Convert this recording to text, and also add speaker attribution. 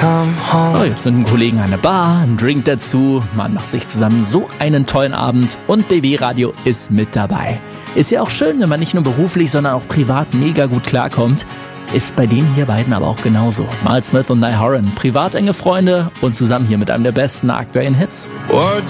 Speaker 1: Oh, jetzt mit einem Kollegen eine Bar, ein Drink dazu, man macht sich zusammen so einen tollen Abend und BB Radio ist mit dabei. Ist ja auch schön, wenn man nicht nur beruflich, sondern auch privat mega gut klarkommt. Ist bei denen hier beiden aber auch genauso. Miles Smith und Niall Horan, privat enge Freunde und zusammen hier mit einem der besten aktuellen Hits.
Speaker 2: What